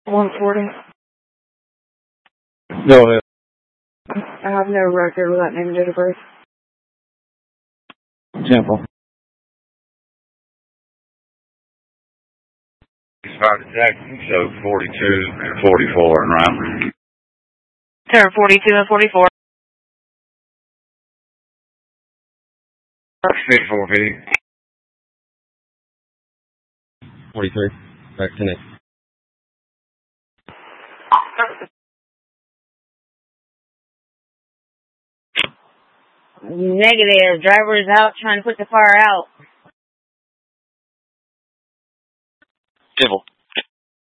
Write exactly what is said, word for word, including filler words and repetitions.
one forty. Go ahead. I have no record with that name and date of birth. Temple. Five detectives, so forty-two and forty-four and round. Turn forty-two and forty-four. fifty-four feet. forty-three. Back to Nick. Negative. Driver is out trying to put the fire out. Civil.